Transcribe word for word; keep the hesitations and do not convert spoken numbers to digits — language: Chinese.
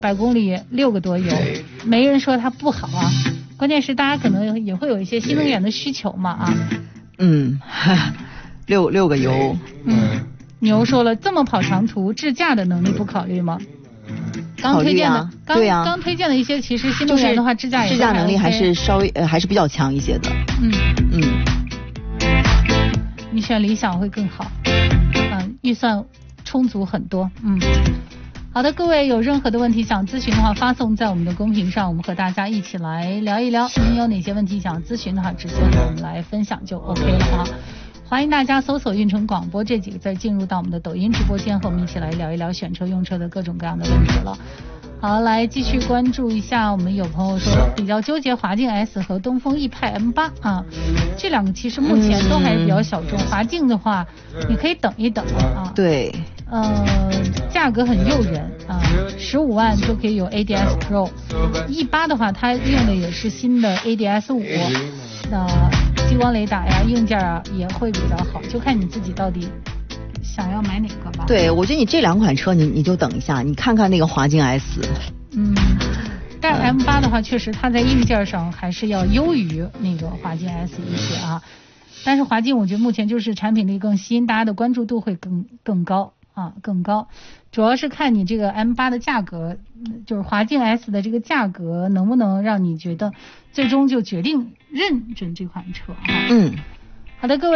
百公里六个多油，没人说它不好啊。关键是大家可能也会有一些新能源的需求嘛啊。 嗯，六六个油。 嗯，牛说了，这么跑长途，智驾的能力不考虑吗？刚推荐的， 啊、 刚、 啊、 刚推荐的一些，其实新能源的话，智驾也智驾能力还是稍微呃还是比较强一些的。 嗯嗯， 你选理想会更好。嗯，预算充足很多。嗯。好的，各位有任何的问题想咨询的话，发送在我们的公屏上，我们和大家一起来聊一聊。您有哪些问题想咨询的话，直接和我们来分享就 OK 了啊。欢迎大家搜索运城广播这几个字，进入到我们的抖音直播间，和我们一起来聊一聊选车用车的各种各样的问题了。好，来继续关注一下，我们有朋友说比较纠结华境 S 和东风奕派 M 八 啊，这两个其实目前都还是比较小众。华境的话，你可以等一等啊。 对。 呃，价格很诱人啊，十五万就可以有 A D S Pro。E 八的话，它用的也是新的 A D S 五，那激光雷达呀、硬件啊也会比较好，就看你自己到底想要买哪个吧。 对，我觉得你这两款车你你就等一下，你看看那个华境 S。 嗯，但 M 八的话，确实它在硬件上还是要优于那个华境 S 一些啊。但是华境我觉得目前就是产品力更新，大家的关注度会更更高。啊，更高，主要是看你这个 M 八的价格，就是华境 S 的这个价格能不能让你觉得最终就决定认准这款车啊。 嗯， 好的，各位。